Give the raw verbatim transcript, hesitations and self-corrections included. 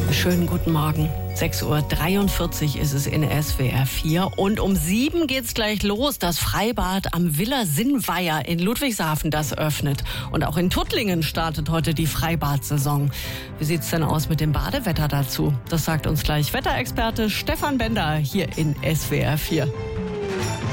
Schönen guten Morgen. sechs Uhr dreiundvierzig ist es in S W R vier und um sieben geht's gleich los. Das Freibad am Villa Sinnweiher in Ludwigshafen, das öffnet. Und auch in Tuttlingen startet heute die Freibad-Saison. Wie sieht's denn aus mit dem Badewetter dazu? Das sagt uns gleich Wetterexperte Stefan Bender hier in S W R vier.